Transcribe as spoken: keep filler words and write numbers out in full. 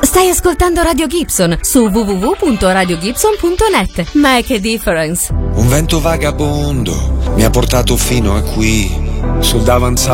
Stai ascoltando Radio Gibson su w w w punto radio gibson punto net. Make a difference. Un vento vagabondo mi ha portato fino a qui, sul davanzale